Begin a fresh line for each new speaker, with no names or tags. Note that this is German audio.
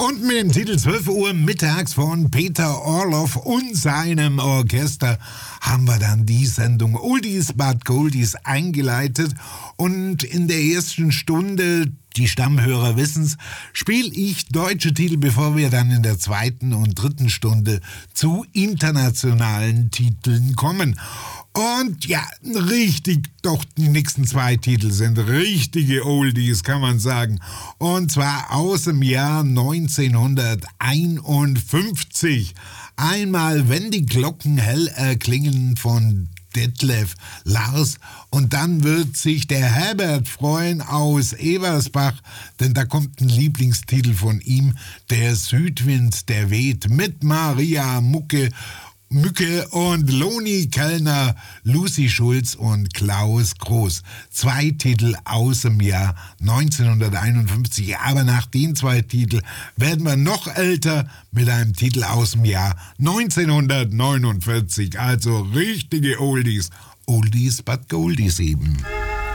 Und mit dem Titel 12 Uhr mittags von Peter Orloff und seinem Orchester haben wir dann die Sendung Oldies but Goldies eingeleitet. Und in der ersten Stunde, die Stammhörer wissen's, spiele ich deutsche Titel, bevor wir dann in der zweiten und dritten Stunde zu internationalen Titeln kommen. Und ja, richtig, doch die nächsten zwei Titel sind richtige Oldies, kann man sagen. Und zwar aus dem Jahr 1951. Einmal Wenn die Glocken hell erklingen von Detlef Lars, und dann wird sich der Herbert freuen aus Eversbach, denn da kommt ein Lieblingstitel von ihm, Der Südwind, der weht, mit Maria Mücke und Loni Kellner, Lucy Schulz und Klaus Groß. Zwei Titel aus dem Jahr 1951. Aber nach den zwei Titeln werden wir noch älter mit einem Titel aus dem Jahr 1949. Also richtige Oldies. Oldies but Goldies eben.